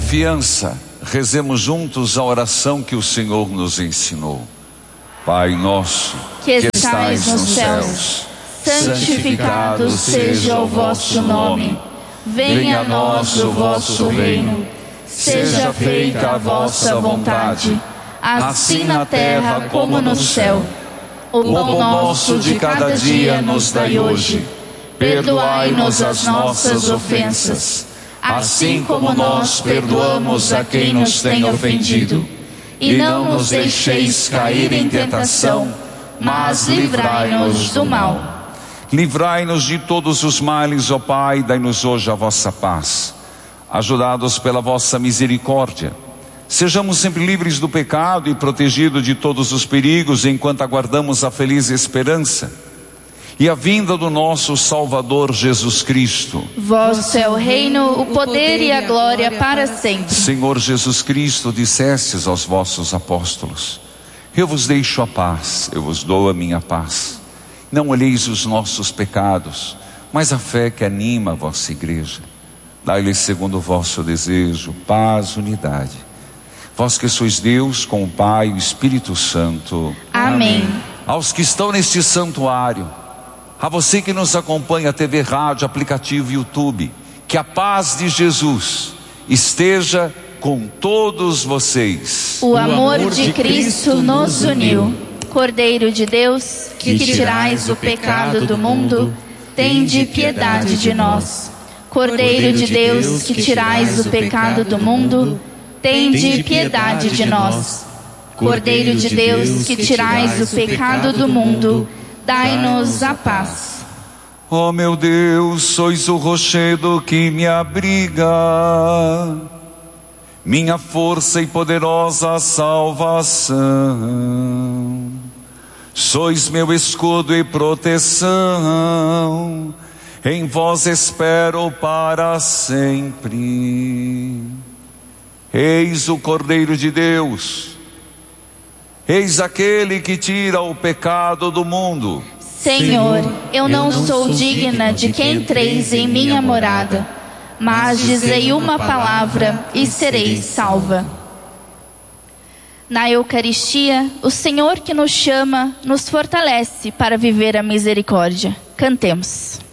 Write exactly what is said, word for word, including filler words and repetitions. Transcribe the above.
confiança, rezemos juntos a oração que o Senhor nos ensinou. Pai nosso, que estais nos céus, santificado seja o vosso nome. Venha a nós o vosso reino. Seja feita a vossa vontade, assim na terra como no céu. O pão nosso de cada dia nos dai hoje. Perdoai-nos as nossas ofensas, assim como nós perdoamos a quem nos tem ofendido. E não nos deixeis cair em tentação, mas livrai-nos do mal. Livrai-nos de todos os males, ó Pai, dai-nos hoje a vossa paz. Ajudados pela vossa misericórdia, sejamos sempre livres do pecado e protegidos de todos os perigos, enquanto aguardamos a feliz esperança e a vinda do nosso Salvador Jesus Cristo. Vosso é o reino, o poder e a glória para sempre. Senhor Jesus Cristo, dissestes aos vossos apóstolos: eu vos deixo a paz, eu vos dou a minha paz. Não olheis os nossos pecados, mas a fé que anima a vossa igreja. Dai-lhes segundo o vosso desejo, paz, unidade. Vós que sois Deus, com o Pai e o Espírito Santo. Amém. Aos que estão neste santuário, a você que nos acompanha, T V, rádio, aplicativo YouTube, que a paz de Jesus esteja com todos vocês. O amor de Cristo nos uniu. Cordeiro de Deus, que tirais o pecado do mundo, tende piedade de nós. Cordeiro de Deus, que tirais o pecado do mundo, tende piedade de nós. Cordeiro de Deus, que tirais o pecado do mundo, dai-nos a paz. Ó meu Deus, sois o rochedo que me abriga, minha força e poderosa salvação. Sois meu escudo e proteção, em vós espero para sempre. Eis o Cordeiro de Deus, eis aquele que tira o pecado do mundo. Senhor, eu não sou digna de que entreis em minha morada, mas dizei uma palavra e serei salva. Na Eucaristia, o Senhor que nos chama, nos fortalece para viver a misericórdia. Cantemos.